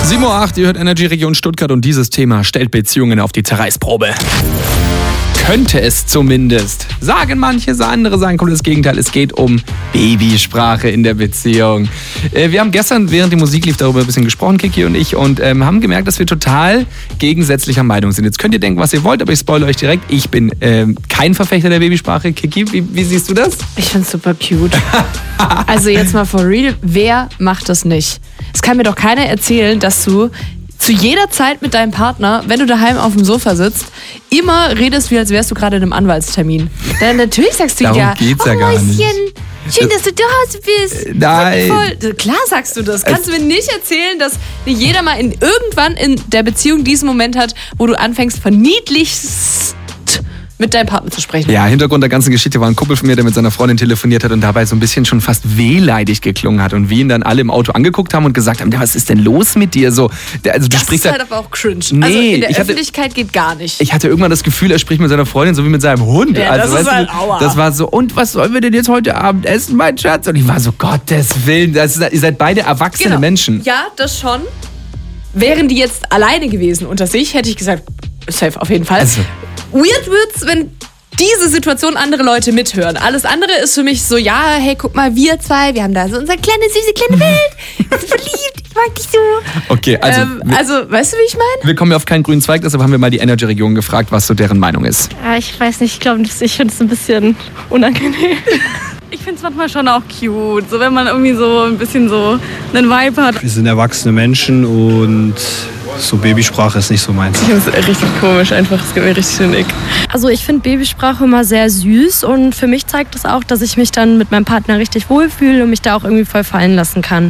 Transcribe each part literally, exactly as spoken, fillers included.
sieben Uhr acht, ihr hört Energy Region Stuttgart und dieses Thema stellt Beziehungen auf die Zerreißprobe. Könnte es zumindest. Sagen manche, andere sagen komplett das Gegenteil. Es geht um Babysprache in der Beziehung. Äh, wir haben gestern, während die Musik lief, darüber ein bisschen gesprochen, Kiki und ich, und ähm, haben gemerkt, dass wir total gegensätzlicher Meinung sind. Jetzt könnt ihr denken, was ihr wollt, aber ich spoilere euch direkt. Ich bin ähm, kein Verfechter der Babysprache. Kiki, wie, wie siehst du das? Ich find's super cute. Also jetzt mal for real, wer macht das nicht? Es kann mir doch keiner erzählen, dass du zu jeder Zeit mit deinem Partner, wenn du daheim auf dem Sofa sitzt, immer redest, wie als wärst du gerade in einem Anwaltstermin. Dann natürlich sagst du Darum ja, geht's oh ja gar Mäuschen, nicht. schön, dass du zu Hause bist. Nein. Voll. Klar sagst du das. Kannst du mir nicht erzählen, dass jeder mal in, irgendwann in der Beziehung diesen Moment hat, wo du anfängst, verniedlichst mit deinem Partner zu sprechen. Ja, Hintergrund der ganzen Geschichte war ein Kumpel von mir, der mit seiner Freundin telefoniert hat und dabei so ein bisschen schon fast wehleidig geklungen hat und wir ihn dann alle im Auto angeguckt haben und gesagt haben, was ist denn los mit dir? So, der, also, du das sprichst ist halt aber auch cringe. Nee, also in der ich hatte, Öffentlichkeit geht gar nicht. Ich hatte irgendwann das Gefühl, er spricht mit seiner Freundin so wie mit seinem Hund. Ja, also, das ist weißt halt du, aua. Das war so, und was sollen wir denn jetzt heute Abend essen, mein Schatz? Und ich war so, Gottes Willen, das ist, ihr seid beide erwachsene Genau. Menschen. Ja, das schon. Wären die jetzt alleine gewesen unter sich, hätte ich gesagt, safe auf jeden Fall. Also. Weird wird's, wenn diese Situation andere Leute mithören. Alles andere ist für mich so, ja, hey, guck mal, wir zwei, wir haben da so unsere kleine, süße, kleine Welt. Wir sind verliebt, ich mag dich so. Okay, also, ähm, wir, also weißt du, wie ich meine? wir kommen ja auf keinen grünen Zweig, deshalb haben wir mal die Energy-Region gefragt, was so deren Meinung ist. Ja, ich weiß nicht, ich glaube, ich finde es ein bisschen unangenehm. Ich finde es manchmal schon auch cute, so wenn man irgendwie so ein bisschen so einen Vibe hat. Wir sind erwachsene Menschen und so Babysprache ist nicht so meins. Ich finde es richtig komisch, einfach, es gibt mir richtig schön Ick. Also ich finde Babysprache immer sehr süß und für mich zeigt das auch, dass ich mich dann mit meinem Partner richtig wohlfühle und mich da auch irgendwie voll fallen lassen kann.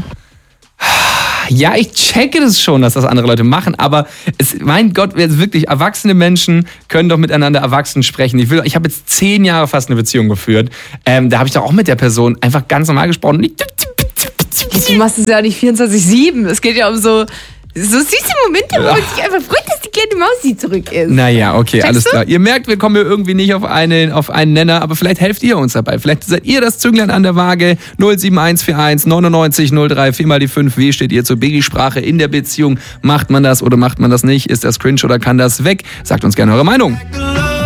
Ja, ich checke das schon, dass das andere Leute machen, aber es, mein Gott, jetzt wirklich, erwachsene Menschen können doch miteinander erwachsen sprechen. Ich will, ich habe jetzt zehn Jahre fast eine Beziehung geführt. Ähm, da habe ich doch auch mit der Person einfach ganz normal gesprochen. Du machst es ja nicht vierundzwanzig sieben. Es geht ja um so, so süße Momente, wo man sich einfach freut, dass die kleine Mausi zurück ist. Naja, okay, Checkst alles du? klar. Ihr merkt, wir kommen hier irgendwie nicht auf einen, auf einen Nenner, aber vielleicht helft ihr uns dabei. Vielleicht seid ihr das Zünglein an der Waage. null sieben eins vier eins neunundneunzig null drei, vier mal die fünf. Wie steht ihr zur Babysprache in der Beziehung? Macht man das oder macht man das nicht? Ist das cringe oder kann das weg? Sagt uns gerne eure Meinung.